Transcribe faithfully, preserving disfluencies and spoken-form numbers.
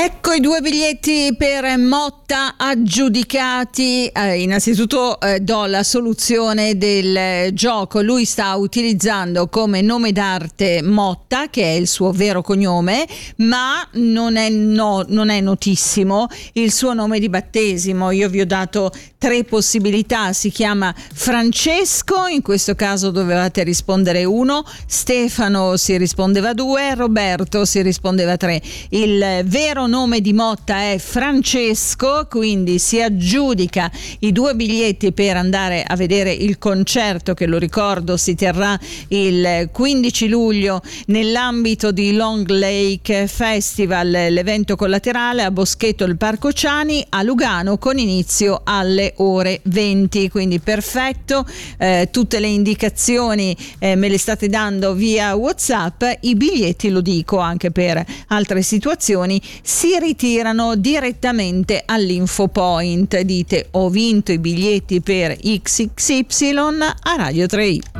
Ecco i due biglietti per Motta aggiudicati. Eh, innanzitutto eh, do la soluzione del eh, gioco. Lui sta utilizzando come nome d'arte Motta, che è il suo vero cognome, ma non è, no, non è notissimo il suo nome di battesimo. Io vi ho dato tre possibilità: si chiama Francesco, in questo caso dovevate rispondere uno, Stefano si rispondeva due, Roberto si rispondeva tre. Il vero nome di Motta è Francesco, quindi si aggiudica i due biglietti per andare a vedere il concerto, che lo ricordo si terrà il quindici luglio nell'ambito di Long Lake Festival, l'evento collaterale a Boschetto il Parco Ciani a Lugano, con inizio alle ore venti. Quindi perfetto, eh, tutte le indicazioni eh, me le state dando via WhatsApp. I biglietti, lo dico anche per altre situazioni, si ritirano direttamente all'info point. Dite: ho vinto i biglietti per X X Y a Radio tre I.